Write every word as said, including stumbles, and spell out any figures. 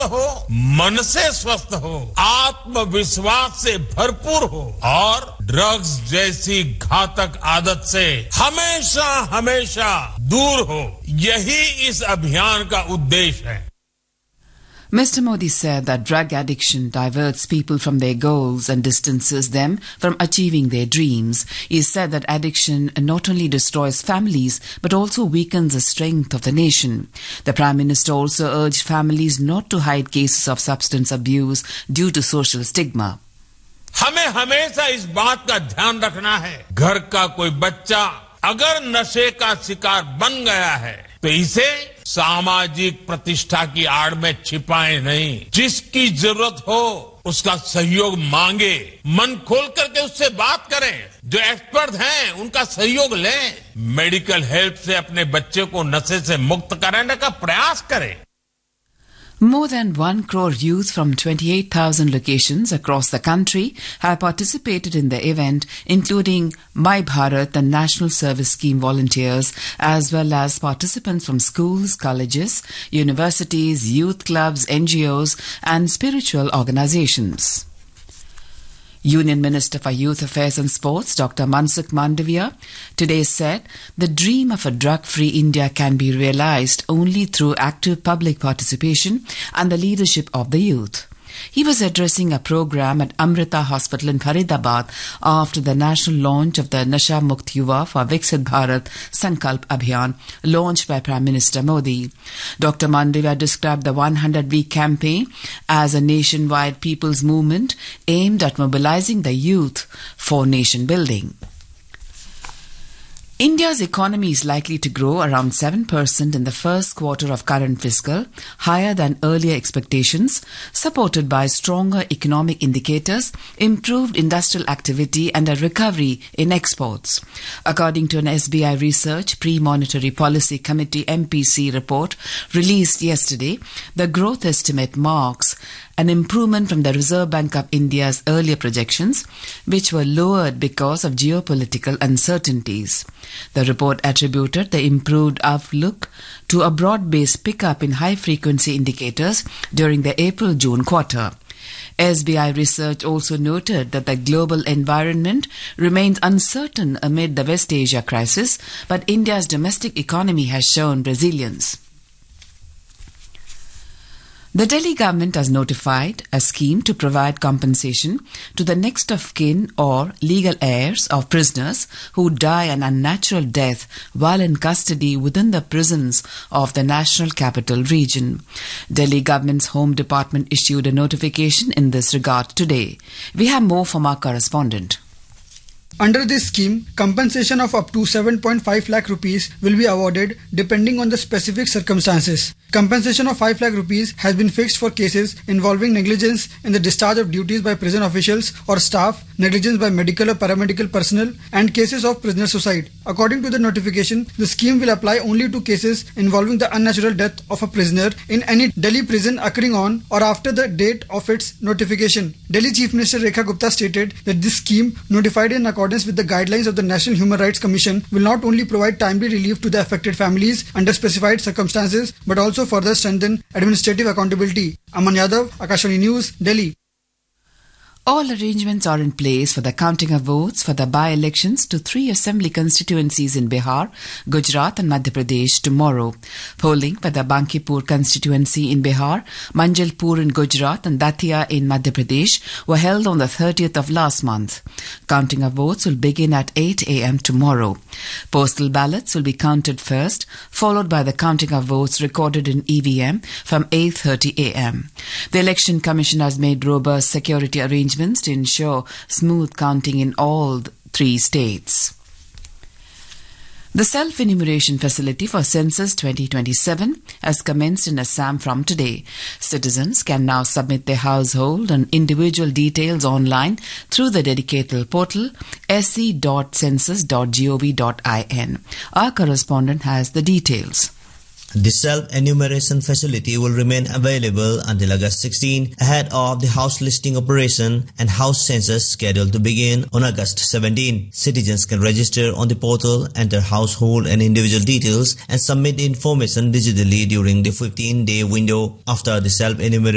हो, मन से स्वस्थ हो, आत्मविश्वास से भरपूर हो और ड्रग्स जैसी घातक आदत से हमेशा हमेशा दूर हो, यही इस अभियान का उद्देश्य है. Mister Modi said that drug addiction diverts people from their goals and distances them from achieving their dreams. He said that addiction not only destroys families but also weakens the strength of the nation. The Prime Minister also urged families not to hide cases of substance abuse due to social stigma. हमें हमेशा इस बात का ध्यान रखना है, घर का कोई बच्चा अगर नशे का शिकार बन गया है तो इसे सामाजिक प्रतिष्ठा की आड़ में छिपाए नहीं. जिसकी जरूरत हो उसका सहयोग मांगे, मन खोल करके उससे बात करें, जो एक्सपर्ट हैं उनका सहयोग लें, मेडिकल हेल्प से अपने बच्चे को नशे से मुक्त कराने का प्रयास करें. More than one crore youth from twenty-eight thousand locations across the country have participated in the event, including My Bharat and National Service Scheme volunteers, as well as participants from schools, colleges, universities, youth clubs, N G Os, and spiritual organizations. Union Minister for Youth Affairs and Sports, Doctor Mansukh Mandavia, today said the dream of a drug-free India can be realized only through active public participation and the leadership of the youth. He was addressing a program at Amrita Hospital in Faridabad after the national launch of the Nasha Mukt Yuva for Viksit Bharat Sankalp Abhiyan launched by Prime Minister Modi. Doctor Mandavia described the one hundred week campaign as a nationwide people's movement aimed at mobilizing the youth for nation building. India's economy is likely to grow around seven percent in the first quarter of current fiscal, higher than earlier expectations, supported by stronger economic indicators, improved industrial activity and a recovery in exports. According to an S B I Research Pre-Monetary Policy Committee M P C report released yesterday, the growth estimate marks an improvement from the Reserve Bank of India's earlier projections, which were lowered because of geopolitical uncertainties. The report attributed the improved outlook to a broad-based pickup in high-frequency indicators during the April-June quarter. S B I Research also noted that the global environment remains uncertain amid the West Asia crisis, but India's domestic economy has shown resilience. The Delhi government has notified a scheme to provide compensation to the next of kin or legal heirs of prisoners who die an unnatural death while in custody within the prisons of the National Capital Region. Delhi government's Home Department issued a notification in this regard today. We have more from our correspondent. Under this scheme, compensation of up to seven point five lakh rupees will be awarded depending on the specific circumstances. Compensation of five lakh rupees has been fixed for cases involving negligence in the discharge of duties by prison officials or staff, negligence by medical or paramedical personnel, and cases of prisoner suicide. According to the notification, the scheme will apply only to cases involving the unnatural death of a prisoner in any Delhi prison occurring on or after the date of its notification. Delhi Chief Minister Rekha Gupta stated that this scheme, notified in accordance with the guidelines of the National Human Rights Commission, will not only provide timely relief to the affected families under specified circumstances, but also further strengthen administrative accountability. Aman Yadav, Akashvani News, Delhi. All arrangements are in place for the counting of votes for the by-elections to three assembly constituencies in Bihar, Gujarat and Madhya Pradesh tomorrow. Polling for the Bankipur constituency in Bihar, Manjalpur in Gujarat and Datia in Madhya Pradesh were held on the thirtieth of last month. Counting of votes will begin at eight a m tomorrow. Postal ballots will be counted first, followed by the counting of votes recorded in E V M from eight thirty a m The Election Commission has made robust security arrangements to ensure smooth counting in all three states. The self-enumeration facility for Census twenty twenty-seven has commenced in Assam from today. Citizens can now submit their household and individual details online through the dedicated portal s c dot census dot gov dot in. Our correspondent has the details. The self-enumeration facility will remain available until August sixteenth ahead of the house listing operation and house census scheduled to begin on August seventeenth. Citizens can register on the portal, enter household and individual details and submit information digitally during the fifteen day window after the self-enumeration